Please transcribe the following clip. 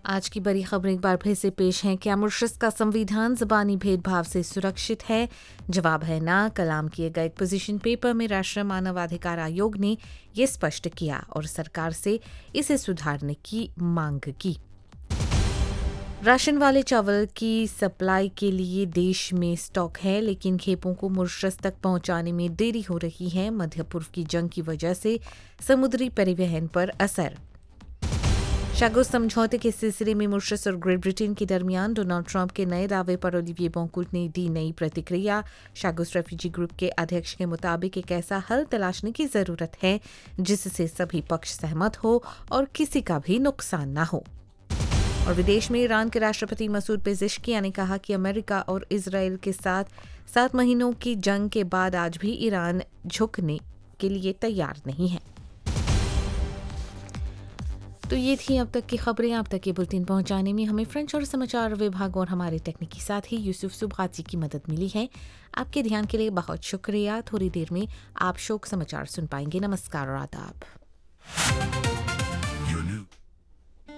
आज की बड़ी खबरें एक बार फिर से पेश हैं। क्या मॉरिशस का संविधान ज़बानी भेदभाव से सुरक्षित है? जवाब है ना। कलाम किए गए एक पोजीशन पेपर में राष्ट्रीय मानवाधिकार आयोग ने ये स्पष्ट किया और सरकार से इसे सुधारने की मांग की। राशन वाले चावल की सप्लाई के लिए देश में स्टॉक है, लेकिन खेपों को मॉरिशस तक पहुंचाने में देरी हो रही है। मध्य पूर्व की जंग की वजह से समुद्री परिवहन पर असर। शागोस समझौते के सिलसिले में मॉरिशस और ग्रेट ब्रिटेन के दरमियान डोनाल्ड ट्रंप के नए दावे पर ओलिविये बोंकुल्ट ने दी नई प्रतिक्रिया। शागोस रेफ्यूजी ग्रुप के अध्यक्ष के मुताबिक एक ऐसा हल तलाशने की जरूरत है जिससे सभी पक्ष सहमत हो और किसी का भी नुकसान न हो। और विदेश में ईरान के राष्ट्रपति मसूद पेज़ेश्कियां ने कहा कि अमेरिका और इजराइल के साथ 7 महीनों की जंग के बाद आज भी ईरान झुकने के लिए तैयार नहीं है। तो ये थी अब तक की खबरें। आप तक ये बुलेटिन पहुंचाने में हमें फ्रेंच और समाचार विभाग और हमारे तकनीकी साथी यूसुफ सुबगाती की मदद मिली है। आपके ध्यान के लिए बहुत शुक्रिया। थोड़ी देर में आप शोक समाचार सुन पाएंगे। नमस्कार और आदाब।